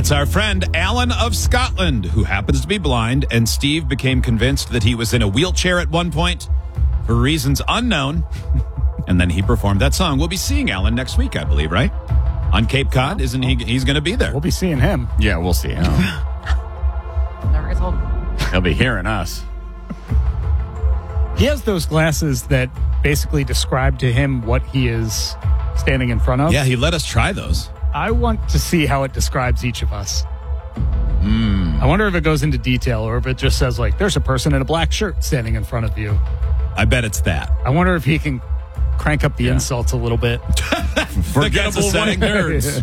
That's our friend Alan of Scotland, who happens to be blind, and Steve became convinced that he was in a wheelchair at one point for reasons unknown, and then he performed that song. We'll be seeing Alan next week, I believe, right? On Cape Cod, isn't he? He's going to be there. We'll be seeing him. Yeah, we'll see him. Never gets old. He'll be hearing us. He has those glasses that basically describe to him what he is standing in front of. Yeah, he let us try those. I want to see how it describes each of us. I wonder if it goes into detail or if it just says, like, there's a person in a black shirt standing in front of you. I bet it's that. I wonder if he can crank up the insults a little bit. Forgettable white nerds.